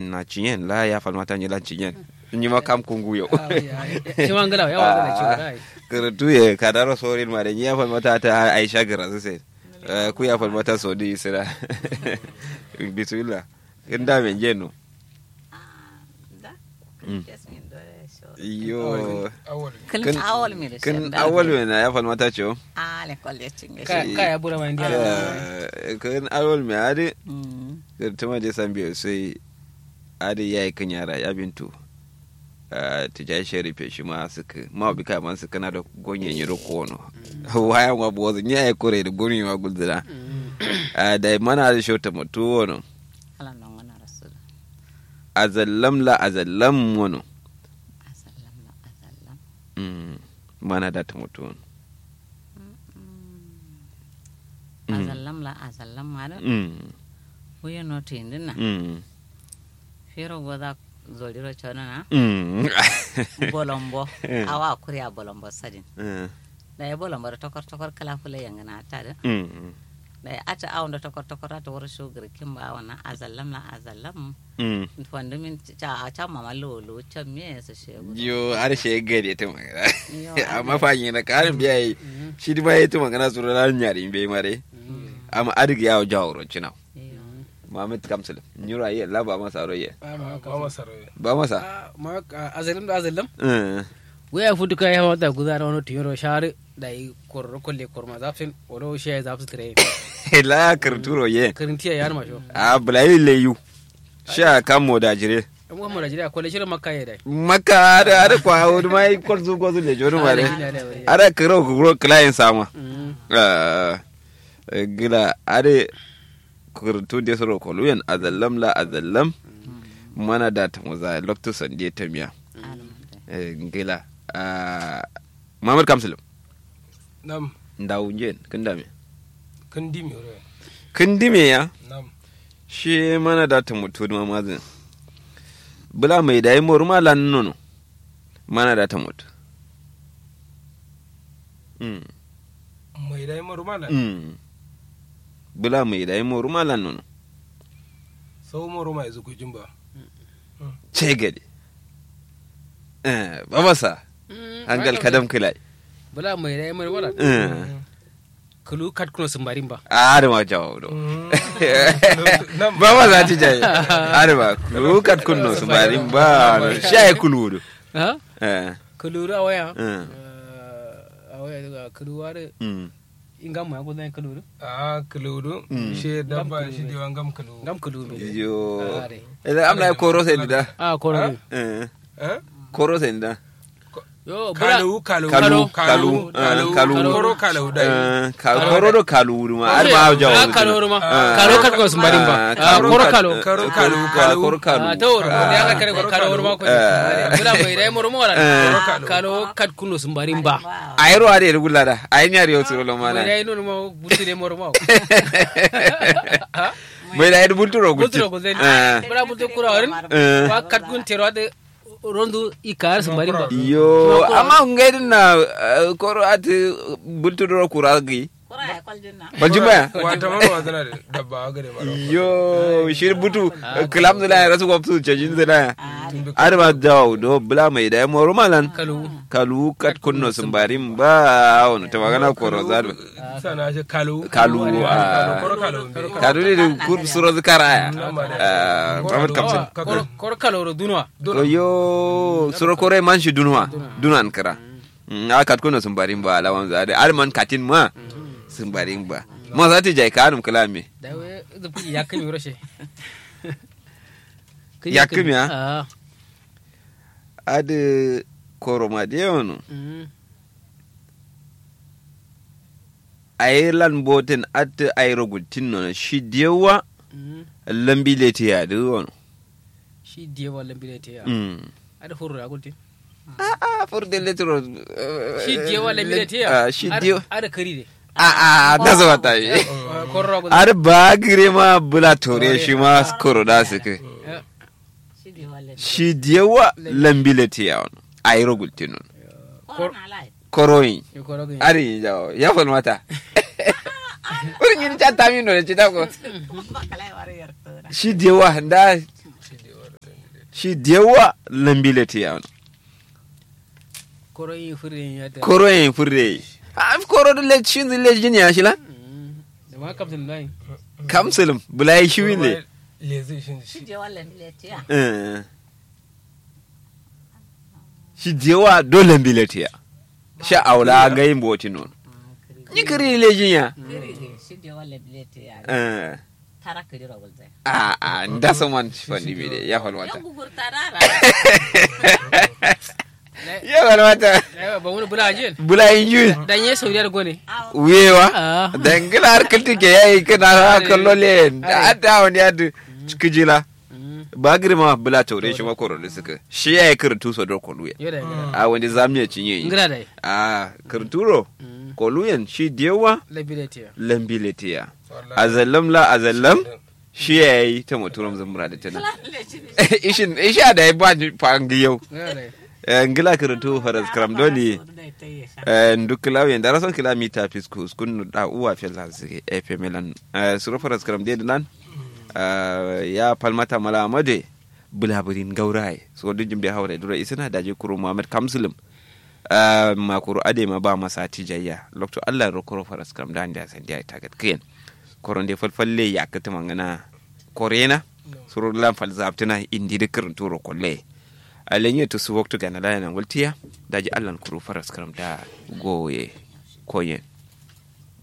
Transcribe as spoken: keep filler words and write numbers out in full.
na cinyen la ya falmata ni la cinyen ni ma kam kungu yo shi mangala ya wala ci dai karatu ye kadaro sorin ma da ni ya falmata ta Aisha gara sai ku ya falmata so di sira bismillah inda men jeno da yo kan awal mi kan awal me na ya falmata ce ah le kolle cinge ka ka ya bura man dia kan awal me ade tuma je sambiyo sai ade yayi kan yara ya bintu ta ja sharife shi ma suka ma bi kai man suka na da gonyen yiro kono waya ma bozo ni ay kore da goni ma guldura da mana da shota mutu wono ala non wana rasul azallam la azallam wono azallam la azallam mm mana da ta mutu wono azallam la azallam mara mm wuya no tindina mm fero goda zoliro chona mm bolombo awa kuriya bolombo sadin mm da ya bolombo tokor tokor kala fule yangana tada mm da ata awndo tokor tokor ata wor sugar kimba wana azallam la azallam mm fonde min cha cha mama lolo cha me sa shego yo har she gari ta magana amma fa yin na karin biyayi shi di bai ta magana sura ran yari bai mare amma adig yawo jawro cina Muhammad Kamsul nyura ye la ba masa roye ba masa roye ba masa ma azalim da azalim eh waya fudu kai ha da guzara wono tiro shar dai korro kolle korma zafin woro shi ya zafsu tire la karturo ye karintiya yar ma sho a bulai leyu sha kamo da jire mu mu da jire kolle shirin makka ya dai makka da ada kwa wuri mai korzu gozu le joru mare ada kiro gro client sama eh gila are kurtu de soro koluyen azallam la azallam mana da ta muza lokto sande ta miya eh gila ah Muhammad Kamsul nam ndawunjen kanda me kan dimi ore kandime ya nam shi mana da ta mutu ma mazin bula mai dai morma lan nono mana da ta mutu mm mai dai marumala mm bula mai dai morma lan nono sau maruma yanzu ku jimba ce gade eh baba sa hangal kadam kilai bula mai dai mai wala eh kulu kat kuno sumbarin ba are ma jawo do baba za ti jaye are ba kulu kat kunno sumbarin ba shay kulu do ha eh kulu ra waya eh awaya daga kulu ware mm ingam ma godan kulu a kaludu she dabba shi diwan gam kalu ngam kulu me yo ele amna koro sen da ah koro eh eh koro sen da yo kalu kalu kalu kalu kalu koro kalu dai koro do kalu ma ar ma jawo ah kalu ma kalu kat ko sumbarin ba koro kalu koro kalu kalu koro kalu ah to ya ka kare kalu ma ko bula mai dai moro mora kalu kat kuno sumbarin ba ayro are regular da ay nyari yo suro lo mana mai dai no mo butu dai moro ma mai dai bultu ro gutti butu ko zai bula butu kura warin wa kat kun tero da rondu ikar sumbarin ba yo amma ngedin na koro at bultu ro kuragi kura kwaljina baljuma wata mama wazana da dabba gare maro yo shir butu kalam da rasu ko su cajin da ar ma dawo do bula mai da mo romalan kalu kalu kat kunno sumbarin ba wono ta magana koro zadu sana shi kalu kalu koro kalu kalu ne kur suro zakara Muhammad Kamsul kor kor kalu dunwa yo suro kore man shi dunwa dunan kara a kat kunno sumbarin ba lawan zade ar man katin ma sumbarin ba ma za ta jai kanum kalame da we zufi ya kami rashe ya kami ha ah ade koroma de wono Ireland boten at ayro gultin no shi dewa lambi leti ya de wono shi dewa lambi leti ya mm ada hurru agulti ah ah for de letro shi dewa lambi leti ya shi dewa ada kari de ah ah da zo ta yi korro agulti ar ba gire ma bula tore shi ma skoro da suke shi dewa lambi leti ya wono ayro gultin no koroyin ari jawo ya fal mata wurin yin ta tami no ci ta ko shi dewa da shi dewa lambile te ya koro yi fure ya da koro yin fure a koro da le shi le jin ya shi la da ma kamsin dai kamsulum bulai shi ne lezi shi shi je wallan letiya eh shi dewa do lambile te ya sha aula ga yin boti non ni kiri le jin ya shi je wallan letiya eh tara kiri rawal zai a a nda saman fandi bi de ya falwata yan gugur tarara ya falwata ba wani bula jin bulai yin dan ye sauriyar gone wewa ah dangilar kilti ke yayi kana kallo le da wani adu cikijila bagirma bula taure shi makoro da suka shi yayi kirtu so dor koluye yoda a wani zamiya cinye ngira dai a kirturo koluyen shi dewa labilete lambiletiya azallam la azallam shi yayi ta muturam zamura da tana ishin isha da ba fangi yau ngila kirtu faras kram doli ndukla wen darason kilomita fiskus kun da uwa fela zige efemelan suro faras kram de nan ya palmata mala amade bulaburin gaurai so dujum de hawre dura isana daje kuro muhammad kamsulum makuru ade ma ba masa tijayya lokto allah rokoro faras kram da nda san dia tagat kiyen koronde falfalle yakata mangana korena suro lam fal zabtana indi de kirtu ro kolle alenye to su waktu gana la nan waltiya daji allan kuru faras karam da goye koyen